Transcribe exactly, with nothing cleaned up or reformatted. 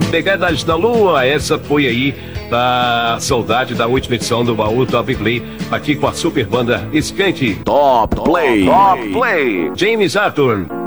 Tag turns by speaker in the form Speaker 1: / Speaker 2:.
Speaker 1: Pegadas da Lua, essa foi aí da saudade da última edição do Baú Top Play, aqui com a super banda Skank.
Speaker 2: Top Play.
Speaker 1: Top Play. James Arthur.